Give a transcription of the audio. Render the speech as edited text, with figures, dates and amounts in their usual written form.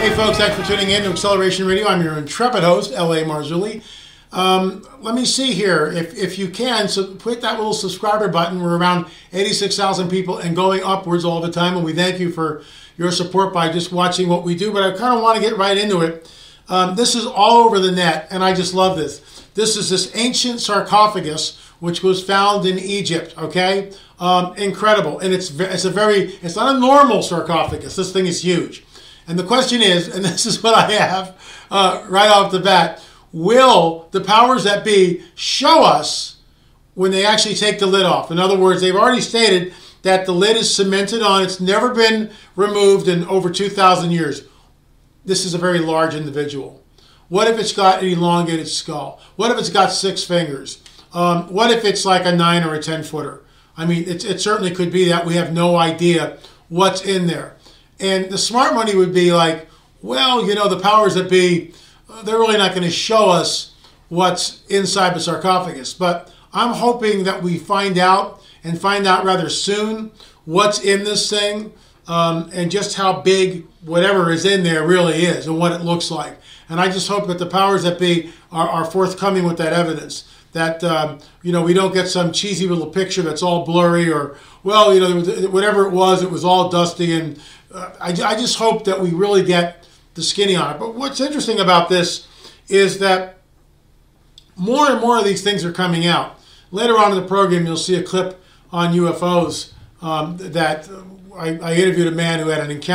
Hey folks, thanks for tuning in to Acceleration Radio. I'm your intrepid host, L.A. Marzulli. Let me see here, if you can, so hit that little subscriber button. We're around 86,000 people and going upwards all the time, and we thank you for your support by just watching what we do, but I kind of want to get right into it. This is all over the net, and I just love this. This is this ancient sarcophagus, which was found in Egypt, okay? Incredible, and it's not a normal sarcophagus. This thing is huge. And the question is, and this is what I have right off the bat, will the powers that be show us when they actually take the lid off? In other words, they've already stated that the lid is cemented on. It's never been removed in over 2,000 years. This is a very large individual. What if it's got an elongated skull? What if it's got 6 fingers? What if it's like a 9 or a 10-footer? I mean, it certainly could be that. We have no idea what's in there. And the smart money would be like, well, you know, the powers that be, they're really not going to show us what's inside the sarcophagus. But I'm hoping that we find out rather soon what's in this thing and just how big whatever is in there really is and what it looks like. And I just hope that the powers that be are forthcoming with that evidence. That, you know, we don't get some cheesy little picture that's all blurry or, well, you know, whatever it was all dusty. And I just hope that we really get the skinny on it. But what's interesting about this is that more and more of these things are coming out. Later on in the program, you'll see a clip on UFOs that I interviewed a man who had an encounter